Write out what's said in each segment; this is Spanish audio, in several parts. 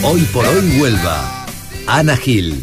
Hoy por hoy Huelva. Ana Gil.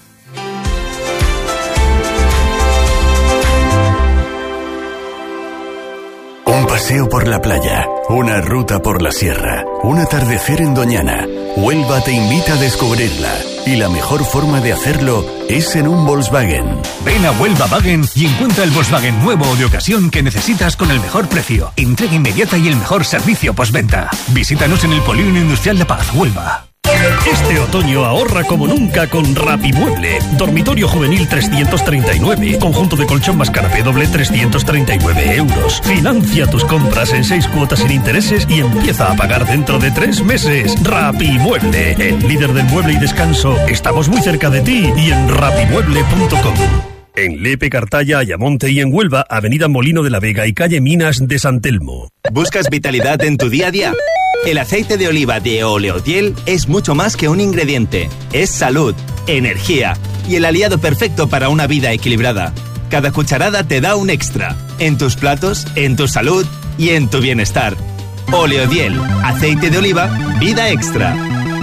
Un paseo por la playa, una ruta por la sierra, un atardecer en Doñana. Huelva te invita a descubrirla. Y la mejor forma de hacerlo es en un Volkswagen. Ven a Huelva Wagen y encuentra el Volkswagen nuevo o de ocasión que necesitas con el mejor precio, entrega inmediata y el mejor servicio postventa. Visítanos en el Polígono Industrial La Paz, Huelva. Este otoño ahorra como nunca con Rapimueble. Dormitorio juvenil 339. Conjunto de colchón más canapé doble 339 euros. Financia tus compras en 6 cuotas sin intereses y empieza a pagar dentro de 3 meses. Rapimueble, el líder del mueble y descanso. Estamos muy cerca de ti y en rapimueble.com. En Lepe, Cartaya, Ayamonte y en Huelva, Avenida Molino de la Vega y calle Minas de San Telmo. ¿Buscas vitalidad en tu día a día? El aceite de oliva de Oleodiel es mucho más que un ingrediente. Es salud, energía y el aliado perfecto para una vida equilibrada. Cada cucharada te da un extra. En tus platos, en tu salud y en tu bienestar. Oleodiel, aceite de oliva, vida extra.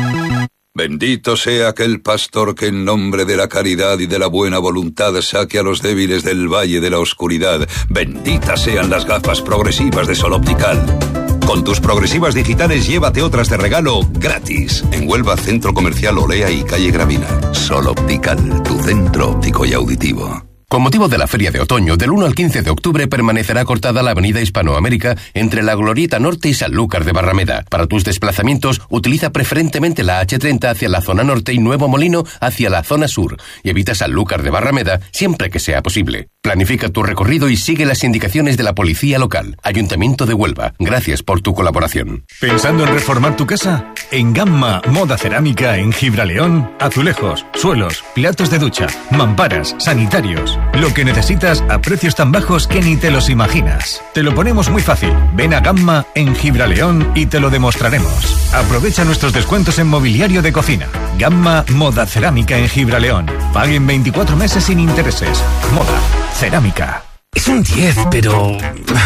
Bendito sea aquel pastor que en nombre de la caridad y de la buena voluntad saque a los débiles del valle de la oscuridad. Benditas sean las gafas progresivas de Sol Optical. Con tus progresivas digitales llévate otras de regalo gratis. En Huelva, Centro Comercial Olea y Calle Gravina. Sol Optical, tu centro óptico y auditivo. Con motivo de la Feria de Otoño, del 1 al 15 de octubre permanecerá cortada la avenida Hispanoamérica entre la Glorieta Norte y Sanlúcar de Barrameda. Para tus desplazamientos, utiliza preferentemente la H30 hacia la zona norte y Nuevo Molino hacia la zona sur, y evita Sanlúcar de Barrameda siempre que sea posible. Planifica tu recorrido y sigue las indicaciones de la policía local. Ayuntamiento de Huelva, gracias por tu colaboración. ¿Pensando en reformar tu casa? En Gamma Moda Cerámica en Gibraleón, azulejos, suelos, platos de ducha, mamparas, sanitarios. Lo que necesitas a precios tan bajos que ni te los imaginas. Te lo ponemos muy fácil. Ven a Gamma en Gibraleón y te lo demostraremos. Aprovecha nuestros descuentos en mobiliario de cocina. Gamma Moda Cerámica en Gibraleón. Paguen 24 meses sin intereses. Moda Cerámica. Es un 10, pero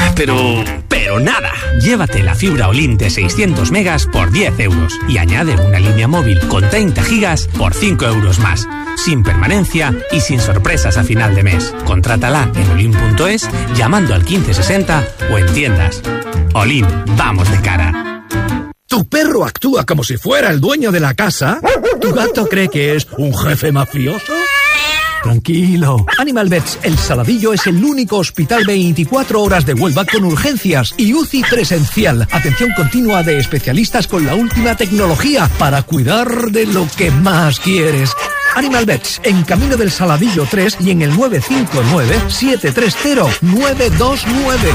nada. Llévate la fibra Olin de 600 megas por 10 euros y añade una línea móvil con 30 gigas por 5 euros más. Sin permanencia y sin sorpresas a final de mes. Contrátala en olin.es llamando al 1560 o en tiendas. Olin, vamos de cara. ¿Tu perro actúa como si fuera el dueño de la casa? ¿Tu gato cree que es un jefe mafioso? Tranquilo. Animal Vets El Saladillo es el único hospital 24 horas de Huelva con urgencias y UCI presencial. Atención continua de especialistas con la última tecnología para cuidar de lo que más quieres. Animal Vets en Camino del Saladillo 3 y en el 959-730-929.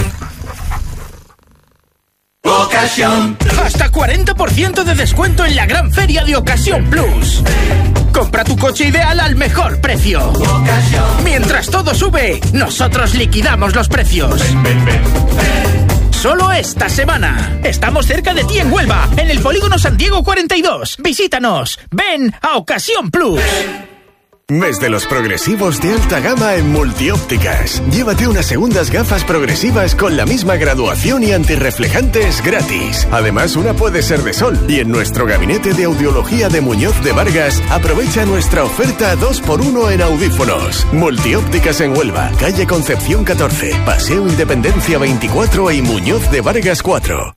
Ocasión. Hasta 40% de descuento en la gran feria de Ocasión Plus. Compra tu coche ideal al mejor precio. Ocasión. Mientras todo sube, nosotros liquidamos los precios. Ven. Solo esta semana. Estamos cerca de ti en Huelva, en el Polígono San Diego 42. Visítanos. Ven a Ocasión Plus. Mes de los progresivos de alta gama en Multiópticas. Llévate unas segundas gafas progresivas con la misma graduación y antirreflejantes gratis. Además, una puede ser de sol. Y en nuestro gabinete de audiología de Muñoz de Vargas, aprovecha nuestra oferta 2x1 en audífonos. Multiópticas en Huelva, calle Concepción 14, Paseo Independencia 24 y Muñoz de Vargas 4.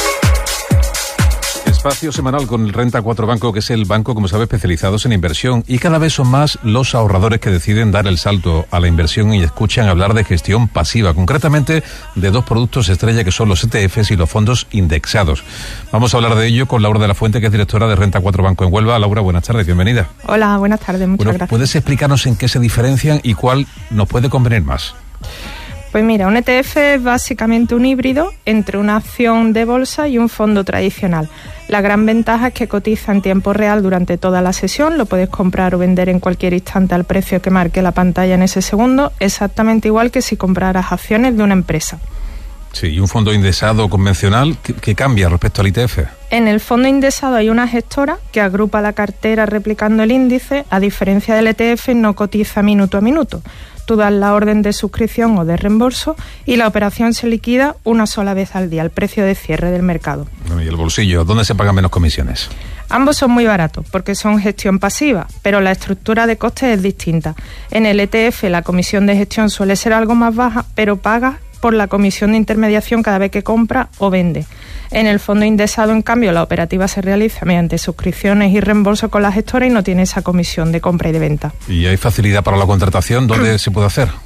Espacio semanal con el Renta 4 Banco, que es el banco, como sabe, especializados en inversión. Y cada vez son más los ahorradores que deciden dar el salto a la inversión y escuchan hablar de gestión pasiva, concretamente de 2 productos estrella que son los ETFs y los fondos indexados. Vamos a hablar de ello con Laura de la Fuente, que es directora de Renta 4 Banco en Huelva. Laura, buenas tardes, bienvenida. Hola, buenas tardes, muchas gracias. ¿Puedes explicarnos en qué se diferencian y cuál nos puede convenir más? Pues mira, un ETF es básicamente un híbrido entre una acción de bolsa y un fondo tradicional. La gran ventaja es que cotiza en tiempo real durante toda la sesión, lo puedes comprar o vender en cualquier instante al precio que marque la pantalla en ese segundo, exactamente igual que si compraras acciones de una empresa. Sí, y un fondo indexado convencional, ¿qué cambia respecto al ETF? En el fondo indexado hay una gestora que agrupa la cartera replicando el índice, a diferencia del ETF no cotiza minuto a minuto. Tú das la orden de suscripción o de reembolso y la operación se liquida una sola vez al día, al precio de cierre del mercado. Bueno, ¿y el bolsillo? ¿Dónde se pagan menos comisiones? Ambos son muy baratos porque son gestión pasiva, pero la estructura de costes es distinta. En el ETF la comisión de gestión suele ser algo más baja, pero pagas por la comisión de intermediación cada vez que compra o vende. En el fondo indexado, en cambio, la operativa se realiza mediante suscripciones y reembolso con la gestora y no tiene esa comisión de compra y de venta. ¿Y hay facilidad para la contratación? ¿Dónde se puede hacer?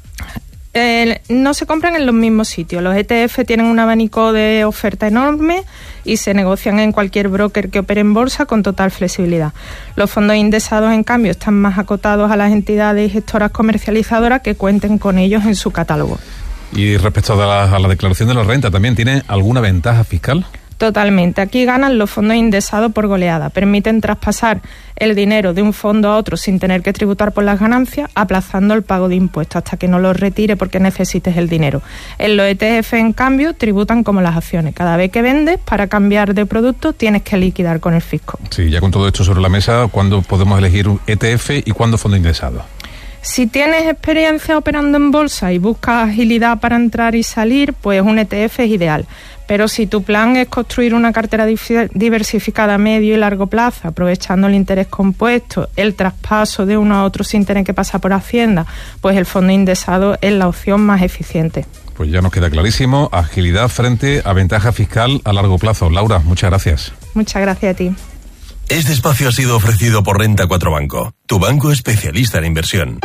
No se compran en los mismos sitios. Los ETF tienen un abanico de oferta enorme y se negocian en cualquier broker que opere en bolsa con total flexibilidad. Los fondos indexados, en cambio, están más acotados a las entidades y gestoras comercializadoras que cuenten con ellos en su catálogo. Y respecto a la declaración de la renta, ¿también tiene alguna ventaja fiscal? Totalmente. Aquí ganan los fondos indexados por goleada. Permiten traspasar el dinero de un fondo a otro sin tener que tributar por las ganancias, aplazando el pago de impuestos hasta que no lo retire porque necesites el dinero. En los ETF, en cambio, tributan como las acciones. Cada vez que vendes, para cambiar de producto, tienes que liquidar con el fisco. Sí, ya con todo esto sobre la mesa, ¿cuándo podemos elegir un ETF y cuándo fondo indexado? Si tienes experiencia operando en bolsa y buscas agilidad para entrar y salir, pues un ETF es ideal. Pero si tu plan es construir una cartera diversificada a medio y largo plazo, aprovechando el interés compuesto, el traspaso de uno a otro sin tener que pasar por Hacienda, pues el fondo indexado es la opción más eficiente. Pues ya nos queda clarísimo, agilidad frente a ventaja fiscal a largo plazo. Laura, muchas gracias. Muchas gracias a ti. Este espacio ha sido ofrecido por Renta 4 Banco, tu banco especialista en inversión.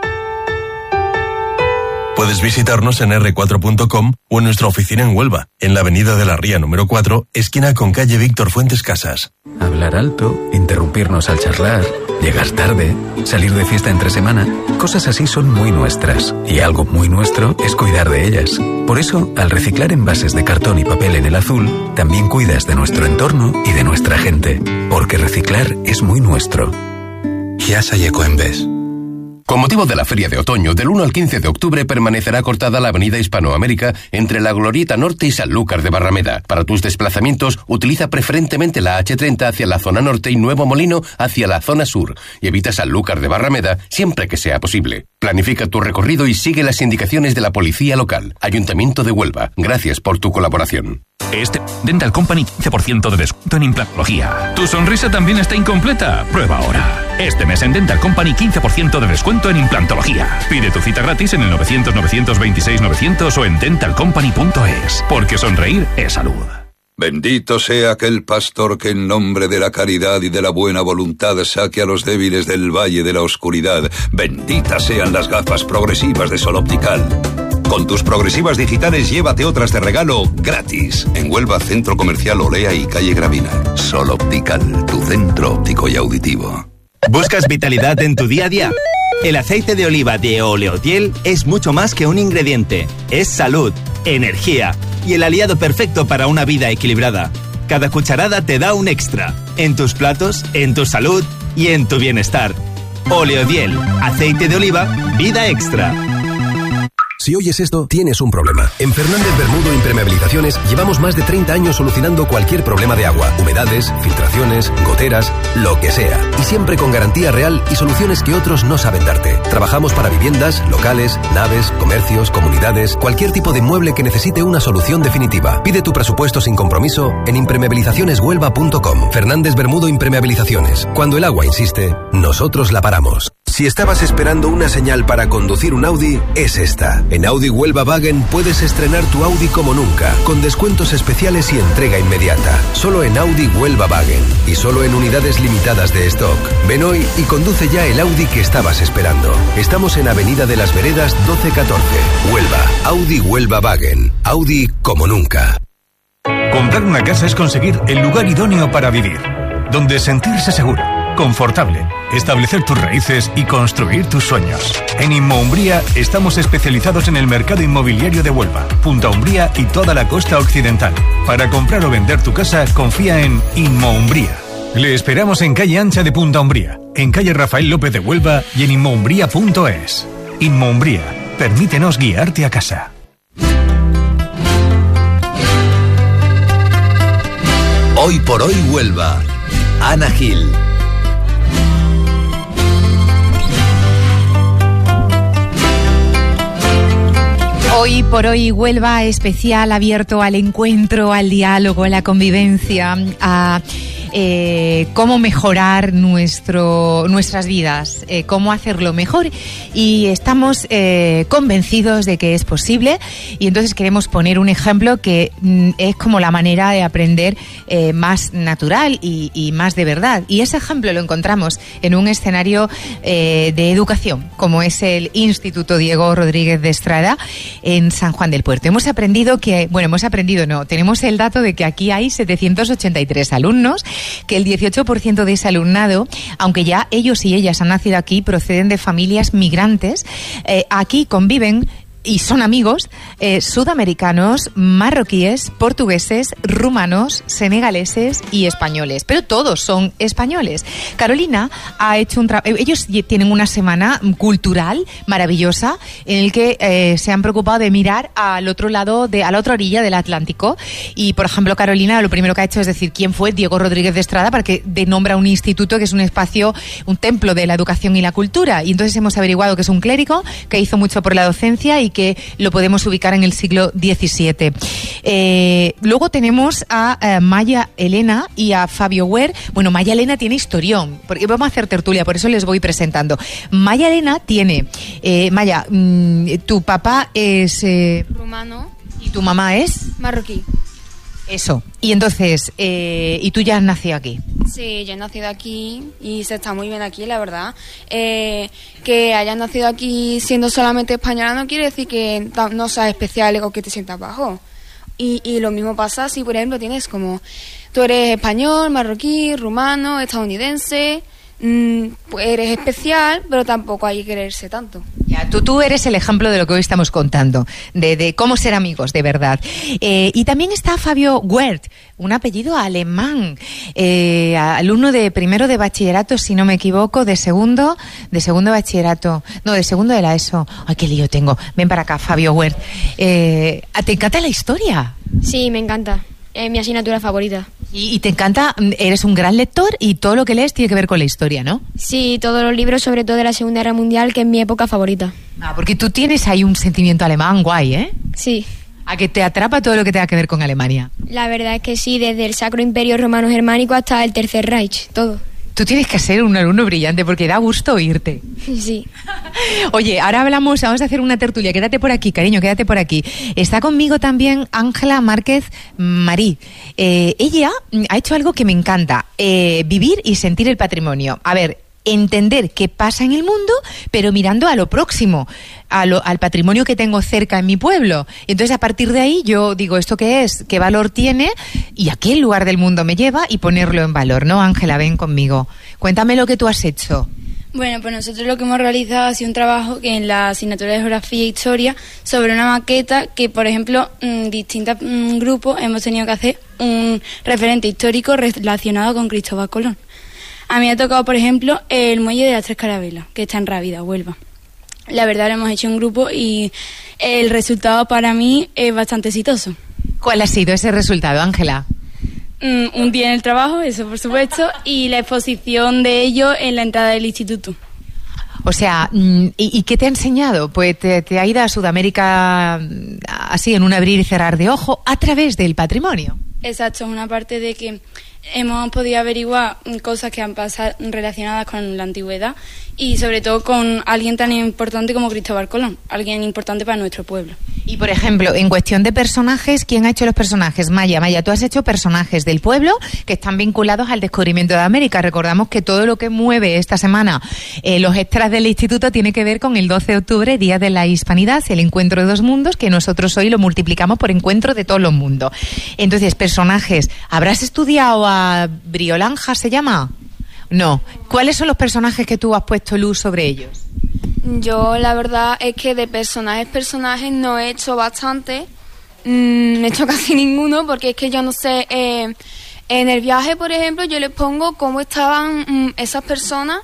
Puedes visitarnos en r4.com o en nuestra oficina en Huelva, en la avenida de la Ría número 4, esquina con calle Víctor Fuentes Casas. Hablar alto, interrumpirnos al charlar, llegar tarde, salir de fiesta entre semana, cosas así son muy nuestras. Y algo muy nuestro es cuidar de ellas. Por eso, al reciclar envases de cartón y papel en el azul, también cuidas de nuestro entorno y de nuestra gente. Porque reciclar es muy nuestro. Yasa y Ecoembes. Con motivo de la Feria de Otoño, del 1 al 15 de octubre permanecerá cortada la avenida Hispanoamérica entre la Glorieta Norte y Sanlúcar de Barrameda. Para tus desplazamientos, utiliza preferentemente la H30 hacia la zona norte y Nuevo Molino hacia la zona sur, y evita Sanlúcar de Barrameda siempre que sea posible. Planifica tu recorrido y sigue las indicaciones de la policía local. Ayuntamiento de Huelva, gracias por tu colaboración. Dental Company 15% de descuento en implantología. ¿Tu sonrisa también está incompleta? Prueba ahora. Este mes en Dental Company 15% de descuento en implantología. Pide tu cita gratis en el 900-926-900 o en dentalcompany.es. Porque sonreír es salud. Bendito sea aquel pastor que en nombre de la caridad y de la buena voluntad saque a los débiles del valle de la oscuridad. Benditas sean las gafas progresivas de Sol Optical. Con tus progresivas digitales llévate otras de regalo gratis. En Huelva, Centro Comercial Olea y Calle Gravina. Sol Optical, tu centro óptico y auditivo. ¿Buscas vitalidad en tu día a día? El aceite de oliva de Oleotiel es mucho más que un ingrediente. Es salud, energía y el aliado perfecto para una vida equilibrada. Cada cucharada te da un extra. En tus platos, en tu salud y en tu bienestar. Oleotiel, aceite de oliva, vida extra. Si oyes esto, tienes un problema. En Fernández Bermudo Impermeabilizaciones llevamos más de 30 años solucionando cualquier problema de agua, humedades, filtraciones, goteras, lo que sea. Y siempre con garantía real y soluciones que otros no saben darte. Trabajamos para viviendas, locales, naves, comercios, comunidades, cualquier tipo de mueble que necesite una solución definitiva. Pide tu presupuesto sin compromiso en impermeabilizacioneshuelva.com. Fernández Bermudo Impermeabilizaciones. Cuando el agua insiste, nosotros la paramos. Si estabas esperando una señal para conducir un Audi, es esta. En Audi Huelva Wagen puedes estrenar tu Audi como nunca, con descuentos especiales y entrega inmediata. Solo en Audi Huelva Wagen y solo en unidades limitadas de stock. Ven hoy y conduce ya el Audi que estabas esperando. Estamos en Avenida de las Veredas 1214, Huelva. Audi Huelva Wagen. Audi como nunca. Comprar una casa es conseguir el lugar idóneo para vivir, donde sentirse seguro, confortable, establecer tus raíces y construir tus sueños. En Inmoumbría estamos especializados en el mercado inmobiliario de Huelva, Punta Umbría y toda la costa occidental. Para comprar o vender tu casa, confía en Inmoumbría. Le esperamos en calle Ancha de Punta Umbría, en calle Rafael López de Huelva y en inmoumbría.es. Inmoumbría, permítenos guiarte a casa. Hoy por hoy Huelva. Ana Gil. Hoy por hoy Huelva especial, abierto al encuentro, al diálogo, a la convivencia, a cómo mejorar nuestras vidas, cómo hacerlo mejor, y estamos convencidos de que es posible, y entonces queremos poner un ejemplo que es como la manera de aprender más natural y más de verdad, y ese ejemplo lo encontramos en un escenario de educación como es el Instituto Diego Rodríguez de Estrada en San Juan del Puerto. Tenemos el dato de que aquí hay 783 alumnos, que el 18% de ese alumnado, aunque ya ellos y ellas han nacido aquí, proceden de familias migrantes. Aquí conviven y son amigos sudamericanos, marroquíes, portugueses, rumanos, senegaleses y españoles, pero todos son españoles. Carolina ha hecho ellos tienen una semana cultural maravillosa en el que se han preocupado de mirar al otro lado, a la otra orilla del Atlántico, y por ejemplo Carolina lo primero que ha hecho es decir quién fue Diego Rodríguez de Estrada, para que dé nombre a un instituto que es un espacio, un templo de la educación y la cultura, y entonces hemos averiguado que es un clérigo que hizo mucho por la docencia y que lo podemos ubicar en el siglo XVII. Luego tenemos a Maya Elena y a Fabio Huer. Bueno, Maya Elena tiene historión, porque vamos a hacer tertulia, por eso les voy presentando. Maya Elena tiene... Maya, tu papá es... rumano. ¿Y tu mamá es? Marroquí. Eso. Y entonces, ¿y tú ya has nacido aquí? Sí, yo he nacido aquí y se está muy bien aquí, la verdad. Que hayas nacido aquí siendo solamente española no quiere decir que no seas especial o que te sientas bajo. Y lo mismo pasa si, por ejemplo, tienes como... Tú eres español, marroquí, rumano, estadounidense... pues eres especial, pero tampoco hay que quererse tanto. Ya, tú eres el ejemplo de lo que hoy estamos contando, de cómo ser amigos de verdad. Y también está Fabio Wert, un apellido alemán, alumno de primero de bachillerato, si no me equivoco, de segundo de bachillerato, no, de segundo de la ESO. Ay, qué lío tengo. Ven para acá, Fabio Wert. ¿Te encanta la historia? Sí, me encanta. Es mi asignatura favorita. Y te encanta, eres un gran lector y todo lo que lees tiene que ver con la historia, ¿no? Sí, todos los libros, sobre todo de la Segunda Guerra Mundial, que es mi época favorita. Porque tú tienes ahí un sentimiento alemán guay, ¿eh? Sí. ¿A que te atrapa todo lo que tenga que ver con Alemania? La verdad es que sí, desde el Sacro Imperio Romano Germánico hasta el Tercer Reich, todo. Tú tienes que ser un alumno brillante porque da gusto oírte. Sí. Oye, ahora vamos a hacer una tertulia. Quédate por aquí, cariño, quédate por aquí. Está conmigo también Ángela Márquez Marí. Ella ha hecho algo que me encanta, vivir y sentir el patrimonio. A ver, entender qué pasa en el mundo, pero mirando a lo próximo, al patrimonio que tengo cerca en mi pueblo. Entonces, a partir de ahí, yo digo, ¿esto qué es? ¿Qué valor tiene? ¿Y a qué lugar del mundo me lleva? Y ponerlo en valor, ¿no? Ángela, ven conmigo. Cuéntame lo que tú has hecho. Bueno, pues nosotros lo que hemos realizado ha sido un trabajo que en la asignatura de Geografía e Historia sobre una maqueta que, por ejemplo, distintos grupos hemos tenido que hacer un referente histórico relacionado con Cristóbal Colón. A mí me ha tocado, por ejemplo, el muelle de las Tres Carabelas, que está en Rábida, Huelva. La verdad lo hemos hecho en grupo y el resultado para mí es bastante exitoso. ¿Cuál ha sido ese resultado, Ángela? Un día en el trabajo, eso por supuesto, y la exposición de ello en la entrada del instituto. O sea, ¿y qué te ha enseñado? Pues te ha ido a Sudamérica así en un abrir y cerrar de ojo a través del patrimonio. Exacto, una parte de que hemos podido averiguar cosas que han pasado relacionadas con la antigüedad y sobre todo con alguien tan importante como Cristóbal Colón, alguien importante para nuestro pueblo. Y por ejemplo, en cuestión de personajes, ¿quién ha hecho los personajes? Maya, tú has hecho personajes del pueblo que están vinculados al descubrimiento de América. Recordamos que todo lo que mueve esta semana los extras del instituto tiene que ver con el 12 de octubre, Día de la Hispanidad, el encuentro de dos mundos, que nosotros hoy lo multiplicamos por encuentro de todos los mundos. Entonces, personajes, ¿habrás estudiado a Briolanja, se llama? No. ¿Cuáles son los personajes que tú has puesto luz sobre ellos? Yo la verdad es que de personajes no he hecho bastante, no he hecho casi ninguno, porque es que yo no sé, en el viaje, por ejemplo, yo les pongo cómo estaban esas personas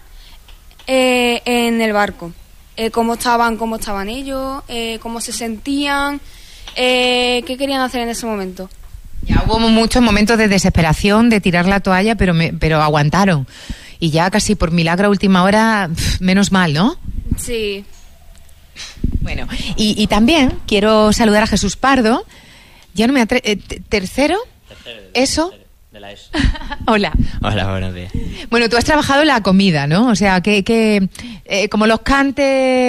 en el barco, cómo estaban ellos, cómo se sentían, qué querían hacer en ese momento. Ya hubo muchos momentos de desesperación, de tirar la toalla, pero aguantaron. Y ya casi por milagro a última hora, menos mal, ¿no? Sí. Bueno, y también quiero saludar a Jesús Pardo. Ya no me ¿Tercero? ¿Eso? De la ESO. Hola. Hola, buenos días. Bueno, tú has trabajado la comida, ¿no? O sea, que como los cantes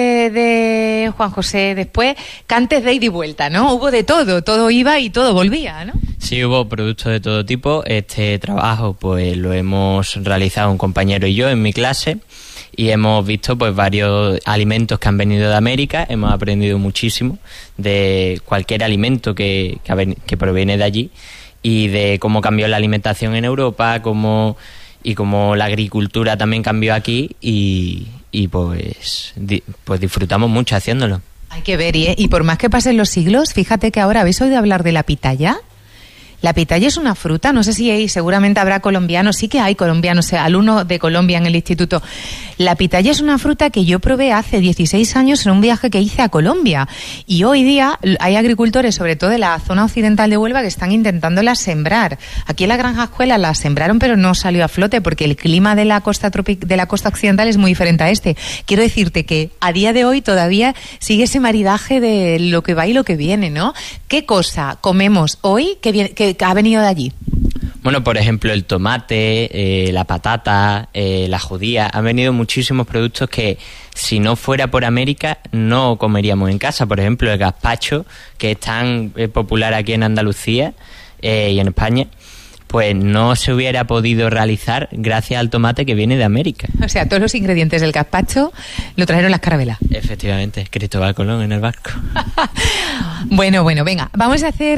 de Juan José después, cantes de ida y vuelta, ¿no? Hubo de todo iba y todo volvía, ¿no? Sí, hubo productos de todo tipo. Este trabajo pues lo hemos realizado un compañero y yo en mi clase y hemos visto pues varios alimentos que han venido de América. Hemos aprendido muchísimo de cualquier alimento que proviene de allí y de cómo cambió la alimentación en Europa, cómo la agricultura también cambió aquí y pues disfrutamos mucho haciéndolo. Hay que ver, y por más que pasen los siglos, fíjate que ahora habéis oído hablar de la pitaya. La pitaya es una fruta, no sé si hay, seguramente habrá colombianos, sí que hay colombianos, alumnos de Colombia en el instituto. La pitaya es una fruta que yo probé hace 16 años en un viaje que hice a Colombia. Y hoy día hay agricultores, sobre todo de la zona occidental de Huelva, que están intentándola sembrar. Aquí en la Granja Escuela la sembraron, pero no salió a flote porque el clima de la costa occidental es muy diferente a este. Quiero decirte que a día de hoy todavía sigue ese maridaje de lo que va y lo que viene, ¿no? ¿Qué cosa comemos hoy que ha venido de allí? Bueno, por ejemplo, el tomate, la patata, la judía. Han venido muchísimos productos que, si no fuera por América, no comeríamos en casa. Por ejemplo, el gazpacho, que es tan popular aquí en Andalucía y en España, pues no se hubiera podido realizar gracias al tomate que viene de América. O sea, todos los ingredientes del gazpacho lo trajeron las carabelas. Efectivamente, Cristóbal Colón en el barco. Bueno, venga, vamos a hacer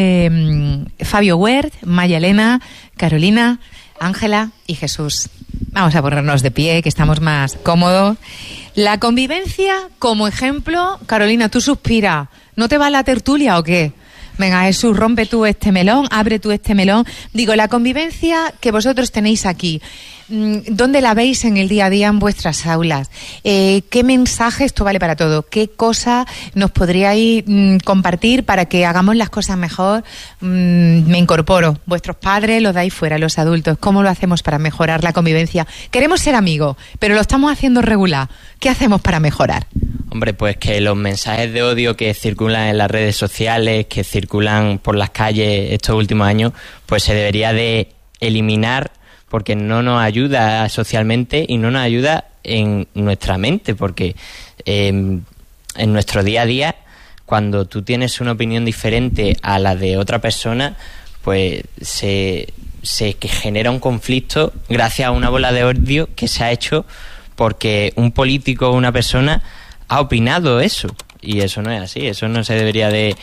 Fabio Huert, Maya Elena, Carolina, Ángela y Jesús. Vamos a ponernos de pie, que estamos más cómodos. La convivencia como ejemplo. Carolina, tú suspira. ¿No te va la tertulia o qué? Venga, Jesús, rompe tú este melón, abre tú este melón. Digo, la convivencia que vosotros tenéis aquí, ¿dónde la veis en el día a día en vuestras aulas? ¿Qué mensaje, esto vale para todo, qué cosa nos podríais compartir para que hagamos las cosas mejor? Me incorporo, vuestros padres los dais fuera, los adultos, ¿cómo lo hacemos para mejorar la convivencia? Queremos ser amigos, pero lo estamos haciendo regular. ¿Qué hacemos para mejorar? Hombre, pues que los mensajes de odio que circulan en las redes sociales, que circulan por las calles estos últimos años, pues se debería de eliminar, porque no nos ayuda socialmente y no nos ayuda en nuestra mente, porque en nuestro día a día, cuando tú tienes una opinión diferente a la de otra persona, pues se genera un conflicto gracias a una bola de odio que se ha hecho porque un político o una persona ha opinado eso, y eso no es así. Eso no se debería de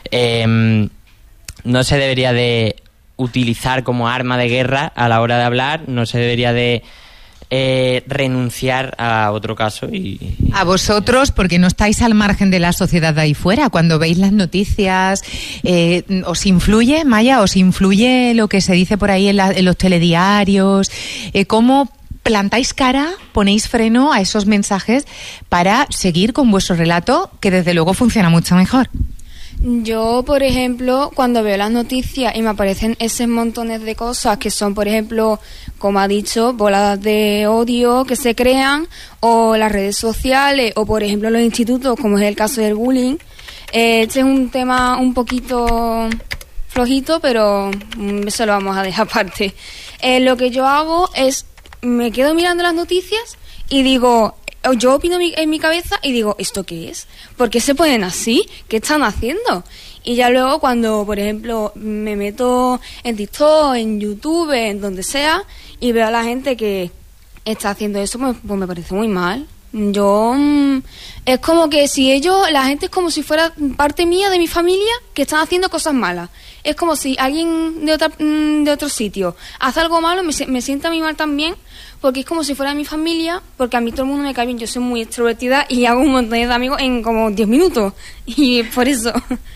utilizar como arma de guerra a la hora de hablar. No se debería de renunciar a otro caso a vosotros, porque no estáis al margen de la sociedad de ahí fuera. Cuando veis las noticias, ¿os influye, Maya? ¿Os influye lo que se dice por ahí en los telediarios? ¿Cómo plantáis cara, ponéis freno a esos mensajes para seguir con vuestro relato, que desde luego funciona mucho mejor? Yo, por ejemplo, cuando veo las noticias y me aparecen esos montones de cosas que son, por ejemplo, como ha dicho, bolas de odio que se crean, o las redes sociales, o por ejemplo los institutos, como es el caso del bullying. Este es un tema un poquito flojito, pero eso lo vamos a dejar aparte. Lo que yo hago es, me quedo mirando las noticias y digo, yo opino en mi cabeza y digo, ¿esto qué es? ¿Por qué se ponen así? ¿Qué están haciendo? Y ya luego cuando, por ejemplo, me meto en TikTok, en YouTube, en donde sea, y veo a la gente que está haciendo eso, pues me parece muy mal. Es como que si la gente es como si fuera parte mía de mi familia que están haciendo cosas malas. Es como si alguien de otro sitio hace algo malo, me sienta a mí mal también, porque es como si fuera mi familia, porque a mí todo el mundo me cae bien. Yo soy muy extrovertida y hago un montón de amigos en como 10 minutos, y por eso.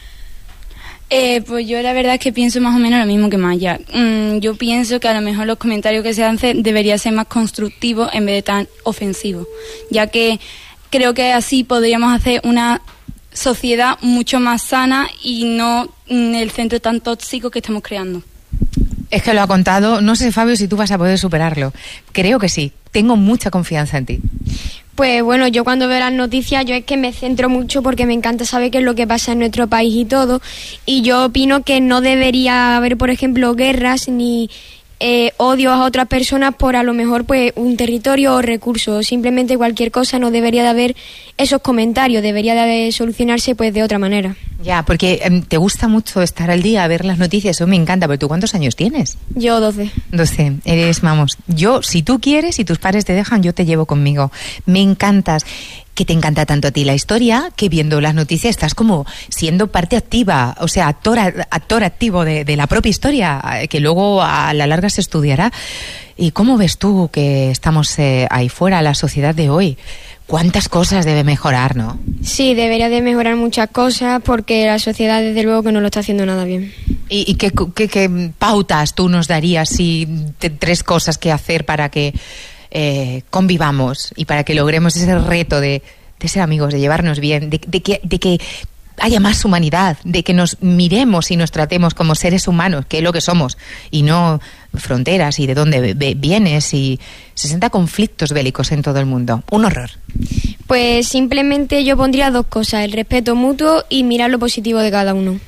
Pues yo la verdad es que pienso más o menos lo mismo que Maya. Yo pienso que a lo mejor los comentarios que se hacen deberían ser más constructivos en vez de tan ofensivos, ya que creo que así podríamos hacer una sociedad mucho más sana y no el centro tan tóxico que estamos creando. Es que lo ha contado, no sé, Fabio, si tú vas a poder superarlo. Creo que sí, tengo mucha confianza en ti. Pues bueno, yo cuando veo las noticias, yo es que me centro mucho porque me encanta saber qué es lo que pasa en nuestro país y todo. Y yo opino que no debería haber, por ejemplo, guerras ni odios a otras personas por a lo mejor pues un territorio o recursos. Simplemente cualquier cosa, no debería de haber esos comentarios, debería de solucionarse pues de otra manera. Ya, porque te gusta mucho estar al día, ver las noticias, eso me encanta. Pero ¿tú cuántos años tienes? Yo 12. 12, eres, vamos, yo, si tú quieres, si tus padres te dejan, yo te llevo conmigo. Me encantas. Que te encanta tanto a ti la historia, que viendo las noticias estás como siendo parte activa, o sea, actor activo de la propia historia, que luego a la larga se estudiará. ¿Y cómo ves tú que estamos ahí fuera, la sociedad de hoy? ¿Cuántas cosas debe mejorar, no? Sí, debería de mejorar muchas cosas porque la sociedad desde luego que no lo está haciendo nada bien. ¿Y qué pautas tú nos darías si 3 cosas que hacer para que convivamos y para que logremos ese reto de ser amigos, de llevarnos bien, de que haya más humanidad, de que nos miremos y nos tratemos como seres humanos, que es lo que somos, y no fronteras y de dónde vienes y 60 conflictos bélicos en todo el mundo? Un horror. Pues simplemente yo pondría 2 cosas, el respeto mutuo y mirar lo positivo de cada uno.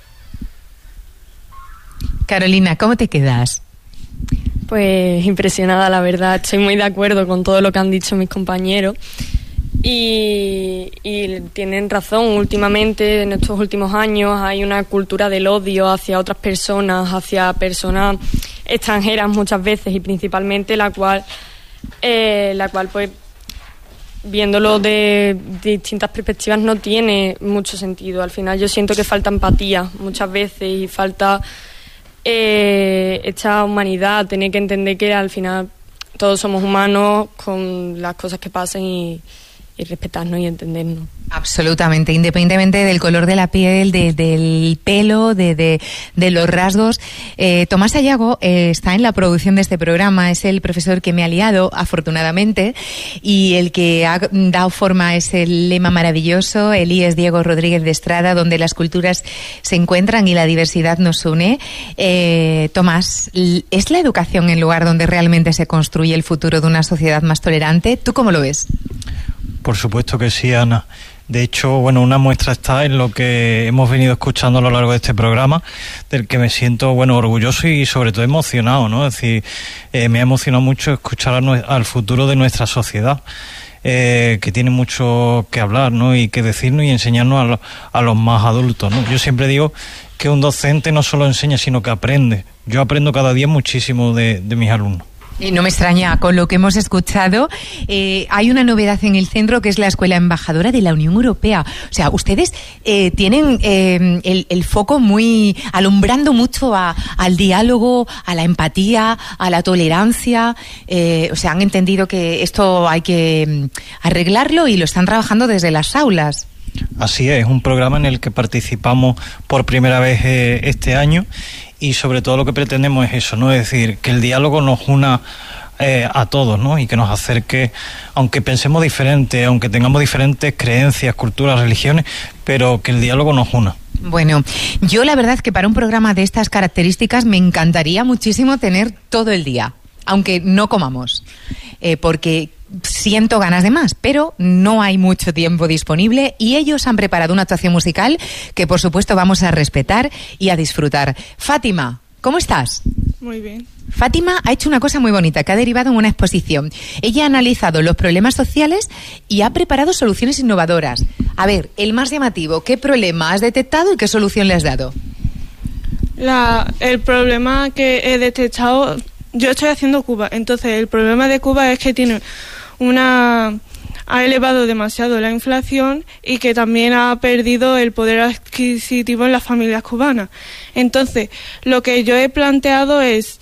Carolina, ¿cómo te quedas? Pues impresionada, la verdad. Estoy muy de acuerdo con todo lo que han dicho mis compañeros y tienen razón. Últimamente, en estos últimos años, hay una cultura del odio hacia otras personas, hacia personas extranjeras muchas veces y principalmente la cual pues viéndolo de distintas perspectivas no tiene mucho sentido. Al final yo siento que falta empatía muchas veces y falta esta humanidad, tener que entender que al final todos somos humanos con las cosas que pasen y respetarnos y entendernos. Absolutamente, independientemente del color de la piel, del pelo, de los rasgos. Tomás Sayago está en la producción de este programa, es el profesor que me ha liado, afortunadamente, y el que ha dado forma a ese lema maravilloso, el IES Diego Rodríguez de Estrada, donde las culturas se encuentran y la diversidad nos une. Tomás, ¿es la educación el lugar donde realmente se construye el futuro de una sociedad más tolerante? ¿Tú cómo lo ves? Por supuesto que sí, Ana. De hecho, bueno, una muestra está en lo que hemos venido escuchando a lo largo de este programa, del que me siento, bueno, orgulloso y sobre todo emocionado, ¿no? Es decir, me ha emocionado mucho escuchar al futuro de nuestra sociedad, que tiene mucho que hablar, ¿no? Y que decirnos y enseñarnos a los más adultos, ¿no? Yo siempre digo que un docente no solo enseña, sino que aprende. Yo aprendo cada día muchísimo de mis alumnos. Y no me extraña, con lo que hemos escuchado, hay una novedad en el centro que es la Escuela Embajadora de la Unión Europea. O sea, ustedes tienen el foco muy alumbrando mucho al diálogo, a la empatía, a la tolerancia. O sea, han entendido que esto hay que arreglarlo y lo están trabajando desde las aulas. Así es un programa en el que participamos por primera vez este año. Y sobre todo lo que pretendemos es eso, ¿no? Es decir, que el diálogo nos una a todos, ¿no? Y que nos acerque, aunque pensemos diferente, aunque tengamos diferentes creencias, culturas, religiones, pero que el diálogo nos una. Bueno, yo la verdad es que para un programa de estas características me encantaría muchísimo tener todo el día, aunque no comamos, porque siento ganas de más, pero no hay mucho tiempo disponible y ellos han preparado una actuación musical que por supuesto vamos a respetar y a disfrutar. Fátima, ¿cómo estás? Muy bien. Fátima ha hecho una cosa muy bonita que ha derivado en una exposición. Ella ha analizado los problemas sociales y ha preparado soluciones innovadoras. A ver, el más llamativo, ¿qué problema has detectado y qué solución le has dado? El problema que he detectado, yo estoy haciendo Cuba, entonces el problema de Cuba es que tiene ha elevado demasiado la inflación y que también ha perdido el poder adquisitivo en las familias cubanas. Entonces, lo que yo he planteado es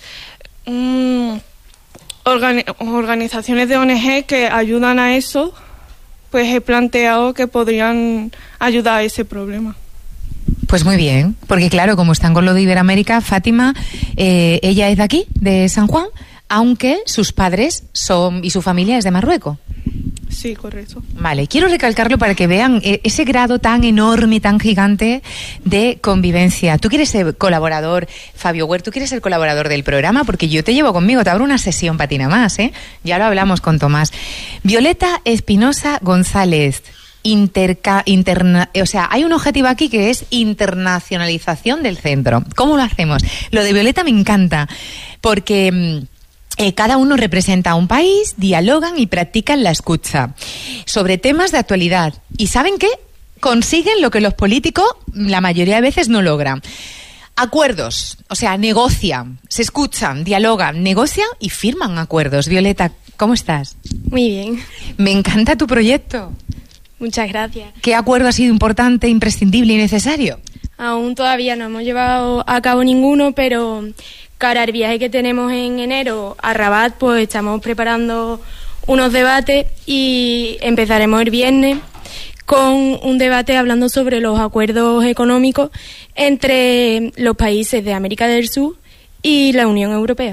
organizaciones de ONG que ayudan a eso, pues he planteado que podrían ayudar a ese problema. Pues muy bien, porque claro, como están con lo de Iberoamérica, Fátima, ella es de aquí, de San Juan, aunque sus padres y su familia es de Marruecos. Sí, correcto. Vale, quiero recalcarlo para que vean ese grado tan enorme, tan gigante de convivencia. Tú quieres ser colaborador, Fabio Huer, tú quieres ser colaborador del programa, porque yo te llevo conmigo, te abro una sesión para ti nada más, ¿eh? Ya lo hablamos con Tomás. Violeta Espinosa González. O sea, hay un objetivo aquí que es internacionalización del centro. ¿Cómo lo hacemos? Lo de Violeta me encanta, porque cada uno representa a un país, dialogan y practican la escucha sobre temas de actualidad. ¿Y saben qué? Consiguen lo que los políticos la mayoría de veces no logran. Acuerdos, o sea, negocian, se escuchan, dialogan, negocian y firman acuerdos. Violeta, ¿cómo estás? Muy bien. Me encanta tu proyecto. Muchas gracias. ¿Qué acuerdo ha sido importante, imprescindible y necesario? Aún todavía no hemos llevado a cabo ninguno, pero cara al viaje que tenemos en enero a Rabat, pues estamos preparando unos debates y empezaremos el viernes con un debate hablando sobre los acuerdos económicos entre los países de América del Sur y la Unión Europea.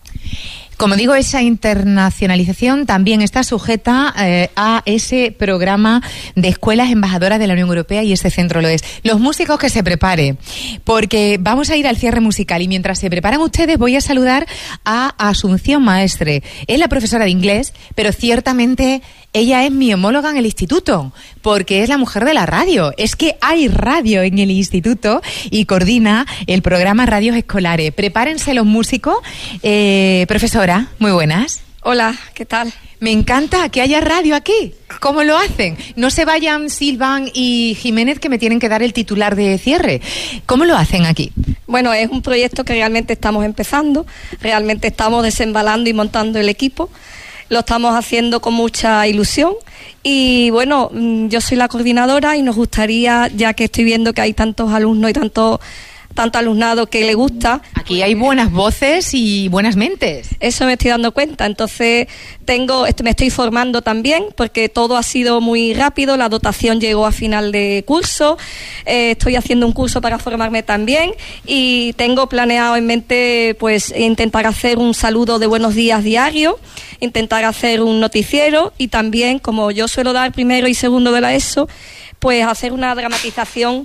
Como digo, esa internacionalización también está sujeta a ese programa de escuelas embajadoras de la Unión Europea, y ese centro lo es. Los músicos, que se prepare, porque vamos a ir al cierre musical, y mientras se preparan ustedes voy a saludar a Asunción Maestre. Es la profesora de inglés, pero ciertamente ella es mi homóloga en el instituto, porque es la mujer de la radio. Es que hay radio en el instituto y coordina el programa Radios Escolares. Prepárense los músicos. Profesora, muy buenas. Hola, ¿qué tal? Me encanta que haya radio aquí. ¿Cómo lo hacen? No se vayan Silvan y Jiménez, que me tienen que dar el titular de cierre. ¿Cómo lo hacen aquí? Bueno, es un proyecto que realmente estamos empezando, realmente estamos desembalando y montando el equipo. Lo estamos haciendo con mucha ilusión y bueno, yo soy la coordinadora y nos gustaría, ya que estoy viendo que hay tantos alumnos y tanto alumnado que le gusta. Aquí hay buenas voces y buenas mentes. Eso me estoy dando cuenta. Entonces me estoy formando también, porque todo ha sido muy rápido. La dotación llegó a final de curso. Estoy haciendo un curso para formarme también y tengo planeado en mente pues intentar hacer un saludo de buenos días diario, intentar hacer un noticiero y también, como yo suelo dar primero y segundo de la ESO, pues hacer una dramatización.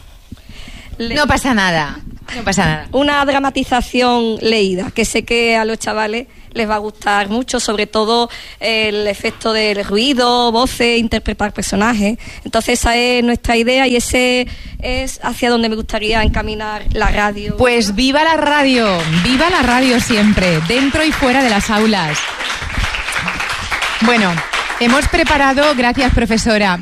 No pasa nada, no pasa nada. Una dramatización leída, que sé que a los chavales les va a gustar mucho, sobre todo el efecto del ruido, voces, interpretar personajes. Entonces esa es nuestra idea y ese es hacia donde me gustaría encaminar la radio. Pues viva la radio siempre, dentro y fuera de las aulas. Bueno, hemos preparado, gracias profesora,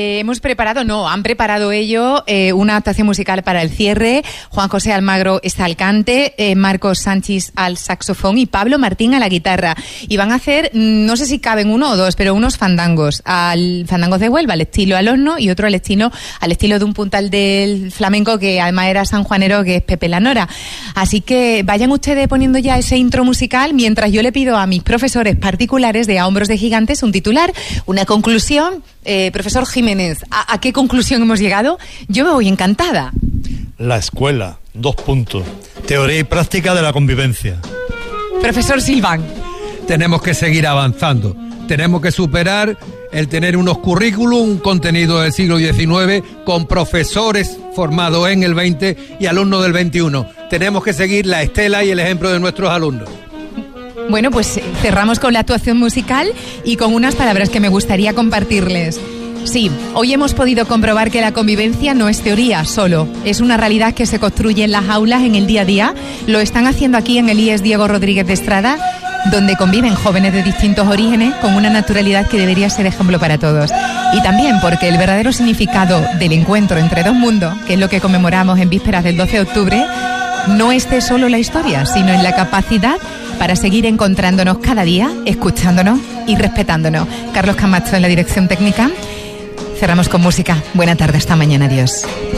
han preparado ellos una actuación musical para el cierre. Juan José Almagro está al cante, Marcos Sánchez al saxofón y Pablo Martín a la guitarra. Y van a hacer, no sé si caben uno o dos, pero unos fandangos de Huelva, al estilo al horno, y otro al estilo de un puntal del flamenco que además era sanjuanero, que es Pepe La Nora. Así que vayan ustedes poniendo ya ese intro musical, mientras yo le pido a mis profesores particulares de A Hombros de Gigantes un titular, una conclusión. Profesor Jiménez, ¿a qué conclusión hemos llegado? Yo me voy encantada. La escuela, 2 puntos. Teoría y práctica de la convivencia. Profesor Silván. Tenemos que seguir avanzando. Tenemos que superar el tener unos currículum, un contenido del siglo XIX, con profesores formados en el 20 y alumnos del 21. Tenemos que seguir la estela y el ejemplo de nuestros alumnos. Bueno, pues cerramos con la actuación musical y con unas palabras que me gustaría compartirles. Sí, hoy hemos podido comprobar que la convivencia no es teoría solo, es una realidad que se construye en las aulas, en el día a día. Lo están haciendo aquí en el IES Diego Rodríguez de Estrada, donde conviven jóvenes de distintos orígenes con una naturalidad que debería ser ejemplo para todos. Y también porque el verdadero significado del encuentro entre dos mundos, que es lo que conmemoramos en vísperas del 12 de octubre, no esté solo en la historia, sino en la capacidad para seguir encontrándonos cada día, escuchándonos y respetándonos. Carlos Camacho en la dirección técnica. Cerramos con música. Buena tarde, hasta mañana. Adiós.